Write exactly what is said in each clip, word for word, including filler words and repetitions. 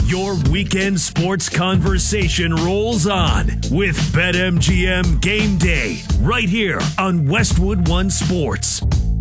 Your weekend sports conversation rolls on with BetMGM Game Day right here on Westwood One Sports.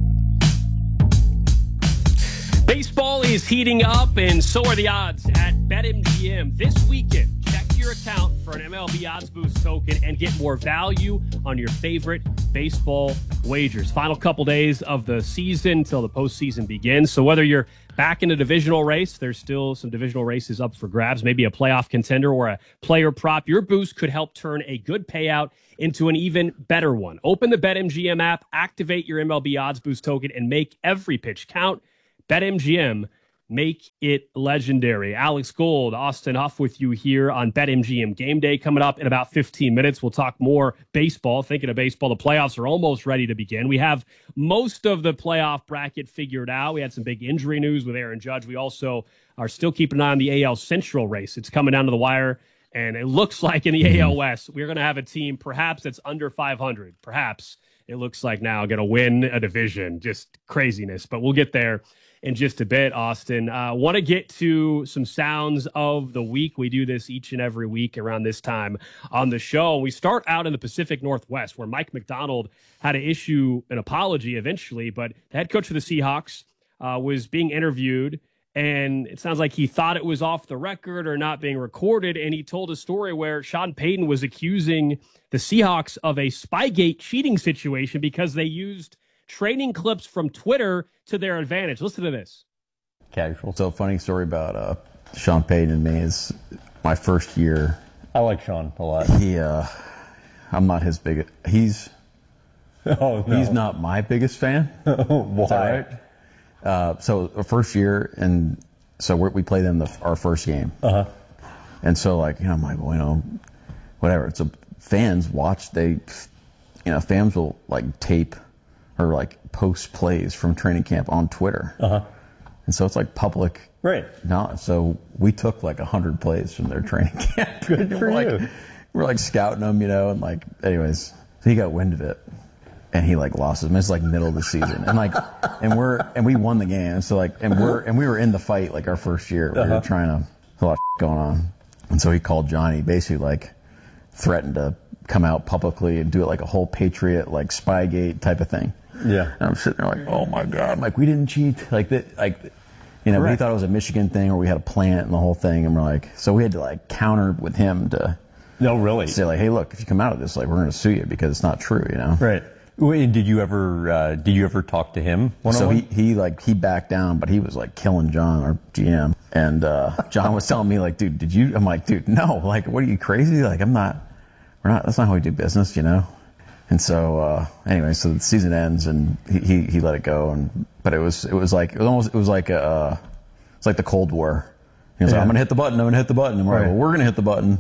Baseball is heating up, and so are the odds at BetMGM this weekend. Check your account for an M L B Odds Boost token and get more value on your favorite baseball wagers. Final couple days of the season till the postseason begins. So whether you're back in a divisional race, there's still some divisional races up for grabs, maybe a playoff contender or a player prop, your boost could help turn a good payout into an even better one. Open the BetMGM app, activate your M L B Odds Boost token, and make every pitch count. BetMGM, make it legendary. Alex Gold, Austin Huff with you here on BetMGM Game Day. Coming up in about fifteen minutes, we'll talk more baseball. Thinking of baseball, the playoffs are almost ready to begin. We have most of the playoff bracket figured out. We had some big injury news with Aaron Judge. We also are still keeping an eye on the A L Central race. It's coming down to the wire, and it looks like in the A L West, we're going to have a team perhaps that's under five hundred. Perhaps it looks like now going to win a division. Just craziness, but we'll get there in just a bit, Austin. Uh, want to get to some sounds of the week. We do this each and every week around this time on the show. We start out in the Pacific Northwest, where Mike Macdonald had to issue an apology eventually, but the head coach for the Seahawks uh, was being interviewed, and it sounds like he thought it was off the record or not being recorded, and he told a story where Sean Payton was accusing the Seahawks of a Spygate cheating situation because they used training clips from Twitter to their advantage. Listen to this. Casual. So, funny story about uh, Sean Payton and me is my first year. I like Sean a lot. He, uh, I'm not his biggest. He's, oh, no. he's not my biggest fan. Why? Is that right? Uh, so, our first year, and so we're, we play them the, our first game. Uh huh. And so, like, you know, I'm like, well, you know, whatever. So, fans watch. They, you know, fans will like tape or like post plays from training camp on Twitter. Uh-huh. And so it's like public right. knowledge. So we took like a hundred plays from their training camp. Good for we're you. Like, we're like scouting them, you know, and like, anyways, so he got wind of it and he like lost his, it's like middle of the season. And like, and we're, and we won the game. So like, and we're, and we were in the fight like our first year. We uh-huh. were trying to, a lot of going on. And so he called Johnny, basically like threatened to come out publicly and do it like a whole Patriot, like Spygate type of thing. Yeah. And I'm sitting there like, oh my God. I'm like, we didn't cheat. Like that, like, you know, Correct. we thought it was a Michigan thing or we had a plant and the whole thing. And we're like, so we had to like counter with him to no, really say like, hey, look, if you come out of this, like, we're going to sue you because it's not true, you know? Right. Wait, did you ever, uh, did you ever talk to him? So he, he like, he backed down, but he was like killing John, our G M. And, uh, John was telling me like, dude, did you, I'm like, dude, no, like, what are you crazy? Like, I'm not, we're not, that's not how we do business, you know? And so, uh, anyway, so the season ends and he, he, he let it go. And, but it was, it was like, it was almost, it was like, uh, it's like the Cold War. He was yeah. like, I'm going to hit the button. I'm going to hit the button. And we're right. like, well, we're going to hit the button.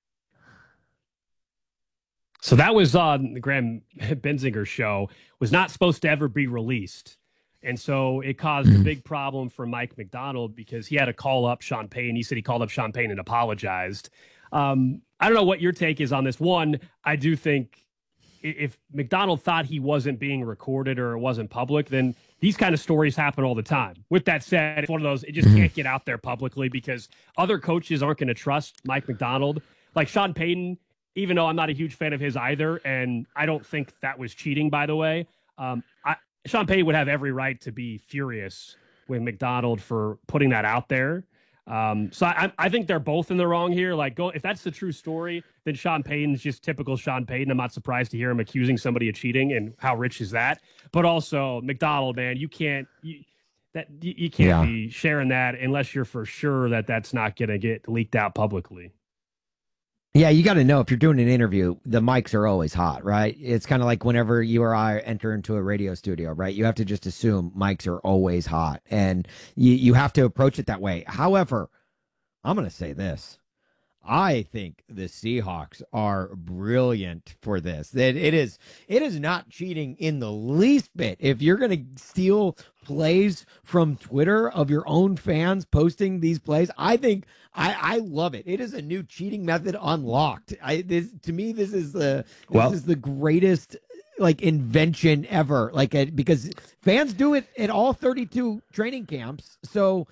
So that was on the Graham Benzinger show, was not supposed to ever be released. And so it caused a big problem for Mike Macdonald because he had to call up Sean Payton. He said he called up Sean Payton and apologized. Um, I don't know what your take is on this. One, I do think if McDonald thought he wasn't being recorded or it wasn't public, then these kind of stories happen all the time. With that said, it's one of those, it just can't get out there publicly because other coaches aren't going to trust Mike Macdonald. Like Sean Payton, even though I'm not a huge fan of his either, and I don't think that was cheating, by the way, um, I, Sean Payton would have every right to be furious with McDonald for putting that out there. Um, so I, I think they're both in the wrong here. Like, go if that's the true story, then Sean Payton's just typical Sean Payton. I'm not surprised to hear him accusing somebody of cheating, and how rich is that? But also, McDonald, man, you can't you, that you, you can't yeah. be sharing that unless you're for sure that that's not going to get leaked out publicly. Yeah, you got to know if you're doing an interview, the mics are always hot, right? It's kind of like whenever you or I enter into a radio studio, right? You have to just assume mics are always hot, and you, you have to approach it that way. However, I'm going to say this. I think the Seahawks are brilliant for this. That it is, it is not cheating in the least bit. If you're going to steal plays from Twitter of your own fans posting these plays, I think I, I love it. It is a new cheating method unlocked. I this to me, this is the this well, is the greatest like invention ever. Like a, because fans do it at all thirty-two training camps, so.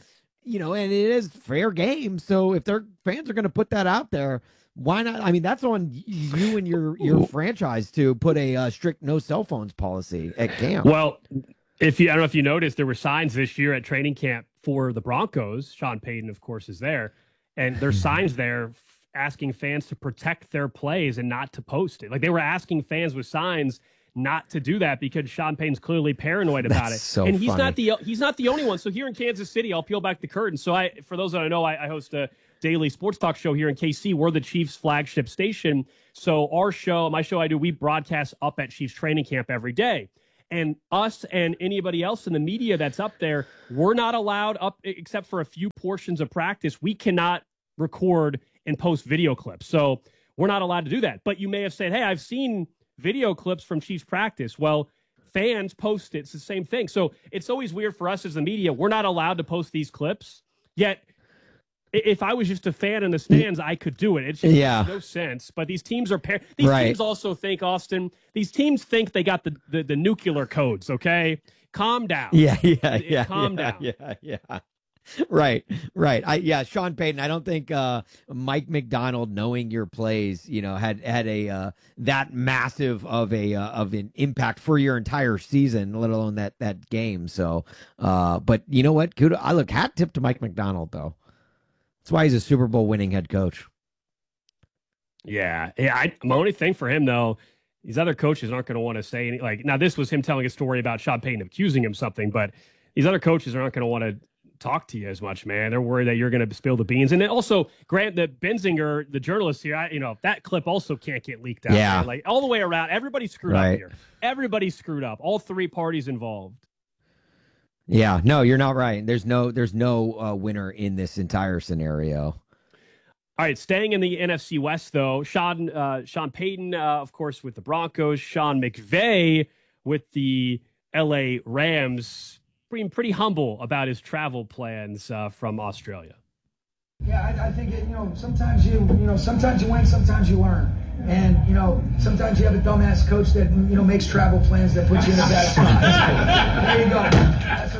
you know, and it is fair game. So if their fans are going to put that out there, why not? I mean, that's on you and your your franchise to put a uh, strict no cell phones policy at camp. Well, if you, I don't know if you noticed, there were signs this year at training camp for the Broncos. Sean Payton, of course, is there, and there's signs there asking fans to protect their plays and not to post it. Like they were asking fans with signs not to do that because Sean Payton's clearly paranoid about That's it. So and he's funny. not the he's not the only one. So here in Kansas City, I'll peel back the curtain. So I, for those that I know, I, I host a daily sports talk show here in K C. We're the Chiefs flagship station. So our show, my show I do, we broadcast up at Chiefs training camp every day. And us and anybody else in the media that's up there, we're not allowed up except for a few portions of practice. We cannot record and post video clips. So we're not allowed to do that. But you may have said, hey, I've seen video clips from Chiefs practice. Well, fans post it. It's the same thing. So it's always weird for us as the media. We're not allowed to post these clips. Yet, if I was just a fan in the stands, I could do it. It just Yeah. makes no sense. But these teams are par- these Right. teams also think, Austin, these teams think they got the, the, the nuclear codes, okay? Calm down. Yeah, yeah, It- yeah. calm yeah, down. Yeah, yeah. Right, right. I yeah, Sean Payton. I don't think uh, Mike McDonald, knowing your plays, you know, had had a uh, that massive of a uh, of an impact for your entire season, let alone that that game. So, uh, but you know what? Kudos. I look hat tip to Mike McDonald though. That's why he's a Super Bowl winning head coach. Yeah. Yeah. I, my only thing for him, though, these other coaches aren't going to want to say any, like, now this was him telling a story about Sean Payton accusing him something, but these other coaches aren't going to want to talk to you as much, man. They're worried that you're going to spill the beans. And then also, Grant, that Benzinger, the journalist here, I, you know, that clip also can't get leaked out. Yeah. Man. Like, all the way around, everybody's screwed Right. up here. Everybody's screwed up. All three parties involved. Yeah, no, you're not right. There's no there's no uh, winner in this entire scenario. All right, staying in the N F C West, though, Sean uh, Sean Payton, uh, of course, with the Broncos, Sean McVay with the L A Rams, being pretty humble about his travel plans uh, from Australia. Yeah, I, I think, it, you know, sometimes you, you know, sometimes you win, sometimes you learn. And, you know, sometimes you have a dumbass coach that, you know, makes travel plans that put you in a bad spot. There you go. That's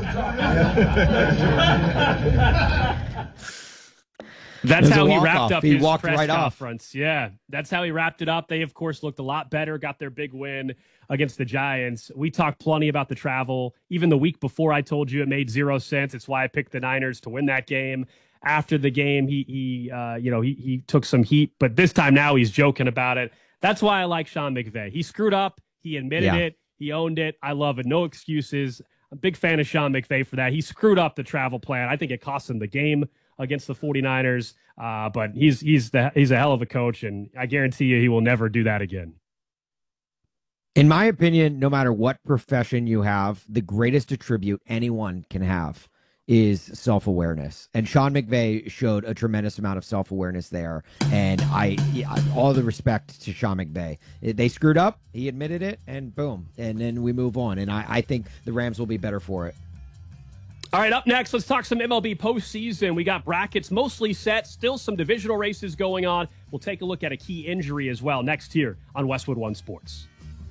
what I'm That's It was how a he walk-off. wrapped up He his walked press right off. conference. Yeah, that's how he wrapped it up. They, of course, looked a lot better, got their big win against the Giants. We talked plenty about the travel. Even the week before, I told you it made zero sense. It's why I picked the Niners to win that game. After the game, he, he uh, you know, he, he took some heat, but this time now he's joking about it. That's why I like Sean McVay. He screwed up. He admitted Yeah. it. He owned it. I love it. No excuses. I'm a big fan of Sean McVay for that. He screwed up the travel plan. I think it cost him the game against the 49ers, uh, but he's he's the, he's a hell of a coach, and I guarantee you he will never do that again. In my opinion, no matter what profession you have, the greatest attribute anyone can have is self-awareness. And Sean McVay showed a tremendous amount of self-awareness there. And I, all the respect to Sean McVay. They screwed up. He admitted it, and boom. And then we move on. And I, I think the Rams will be better for it. All right, up next, let's talk some M L B postseason. We got brackets mostly set, still some divisional races going on. We'll take a look at a key injury as well next here on Westwood One Sports.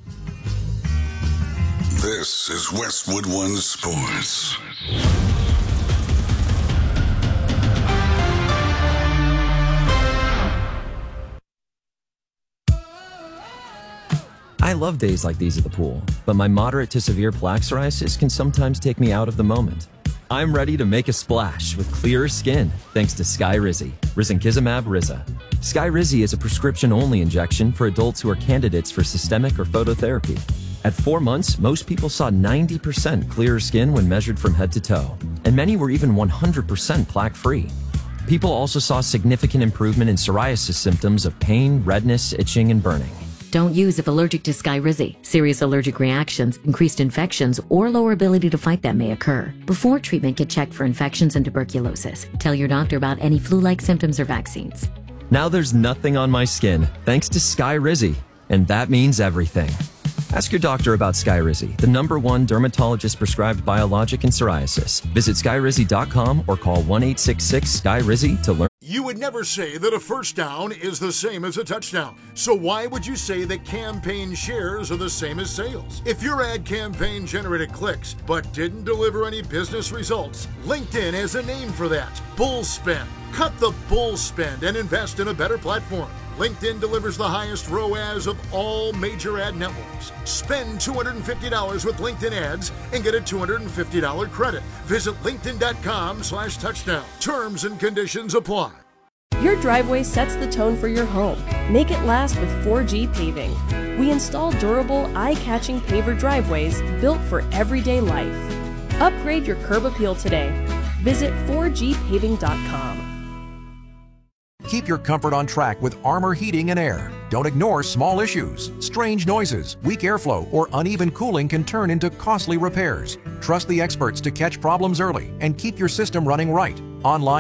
This is Westwood One Sports. I love days like these at the pool, but my moderate to severe plaque psoriasis can sometimes take me out of the moment. I'm ready to make a splash with clearer skin thanks to Skyrizi, Risankizumab Riza. Skyrizi is a prescription-only injection for adults who are candidates for systemic or phototherapy. At four months, most people saw ninety percent clearer skin when measured from head to toe, and many were even one hundred percent plaque-free. People also saw significant improvement in psoriasis symptoms of pain, redness, itching, and burning. Don't use if allergic to Skyrizi. Serious allergic reactions, increased infections, or lower ability to fight them may occur. Before treatment, get checked for infections and tuberculosis. Tell your doctor about any flu-like symptoms or vaccines. Now there's nothing on my skin thanks to Skyrizi, and that means everything. Ask your doctor about Skyrizi, the number one dermatologist-prescribed biologic in psoriasis. Visit skyrizi dot com or call one eight six six, S K Y R I Z I to learn. You would never say that a first down is the same as a touchdown. So why would you say that campaign shares are the same as sales? If your ad campaign generated clicks but didn't deliver any business results, LinkedIn has a name for that: bull spend. Cut the bull spend and invest in a better platform. LinkedIn delivers the highest R O A S of all major ad networks. Spend two hundred fifty dollars with LinkedIn ads and get a two hundred fifty dollars credit. Visit linkedin.com slash touchdown. Terms and conditions apply. Your driveway sets the tone for your home. Make it last with four G Paving. We install durable, eye-catching paver driveways built for everyday life. Upgrade your curb appeal today. Visit four G paving dot com. Keep your comfort on track with Armor Heating and Air. Don't ignore small issues. Strange noises, weak airflow, or uneven cooling can turn into costly repairs. Trust the experts to catch problems early and keep your system running right. Online